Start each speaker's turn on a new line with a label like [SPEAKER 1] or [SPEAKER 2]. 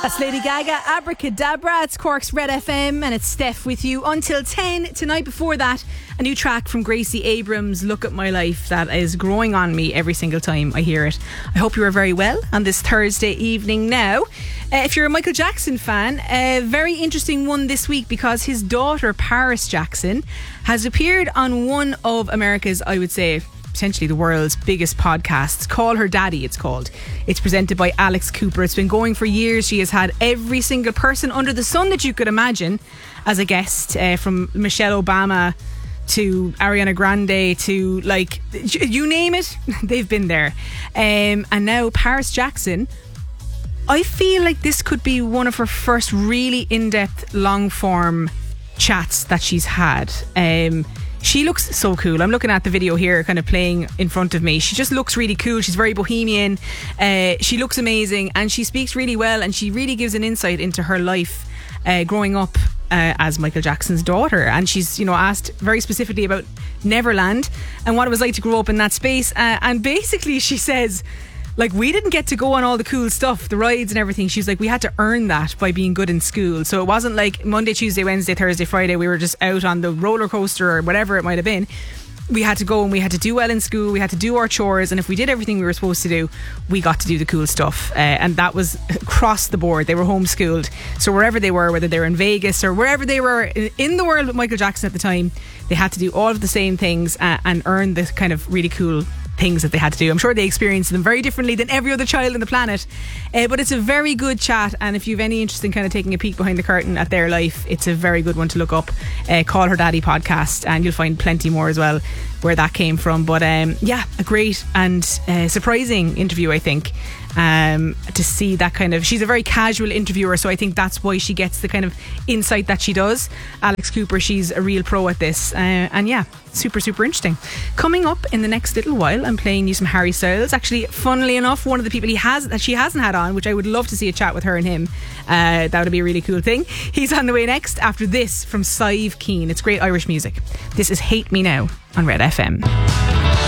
[SPEAKER 1] That's Lady Gaga, Abracadabra. It's Cork's Red FM and it's Steph with you until 10 tonight. Before that, a new track from Gracie Abrams, Look at My Life, that is growing on me every single time I hear it. I hope you are very well on this Thursday evening now. If you're a Michael Jackson fan, a very interesting one this week because his daughter Paris Jackson has appeared on one of America's, I would say, potentially the world's biggest podcasts. Call Her Daddy, it's called. It's presented by Alex Cooper. It's been going for years. She has had every single person under the sun that you could imagine as a guest, from Michelle Obama to Ariana Grande to, like, you name it, they've been there. And now Paris Jackson, I feel like this could be one of her first really in-depth long form chats that she's had. She looks so cool. I'm looking at the video here kind of playing in front of me. She just looks really cool. She's very bohemian. She looks amazing and she speaks really well, and she really gives an insight into her life growing up as Michael Jackson's daughter. And she's, asked very specifically about Neverland and what it was like to grow up in that space. And basically she says, like, we didn't get to go on all the cool stuff, the rides and everything. She was like, we had to earn that by being good in school. So it wasn't like Monday, Tuesday, Wednesday, Thursday, Friday, we were just out on the roller coaster or whatever it might have been. We had to go and we had to do well in school. We had to do our chores. And if we did everything we were supposed to do, we got to do the cool stuff. And that was across the board. They were homeschooled. So wherever they were, whether they were in Vegas or wherever they were in the world with Michael Jackson at the time, they had to do all of the same things and earn this kind of really cool things that they had to do. I'm sure they experienced them very differently than every other child on the planet, but it's a very good chat, and if you've any interest in kind of taking a peek behind the curtain at their life, it's a very good one to look up. Call Her Daddy podcast, and you'll find plenty more as well where that came from. But a great and surprising interview, I think, to see that kind of, she's a very casual interviewer, so I think that's why she gets the kind of insight that she does. Alex Cooper, she's a real pro at this, and super interesting. Coming up in the next little while, I'm playing you some Harry Styles. Actually, funnily enough, one of the people that she hasn't had on, which I would love to see a chat with her and him. That would be a really cool thing. He's on the way next after this from Sive Keen. It's great Irish music. This is Hate Me Now on Red FM.